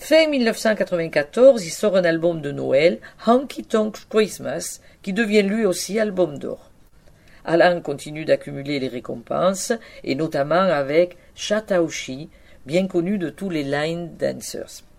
Fin 1994, il sort un album de Noël, Honky Tonk Christmas, qui devient lui aussi album d'or. Alan continue d'accumuler les récompenses, et notamment avec Chattahoochee, bien connu de tous les line dancers.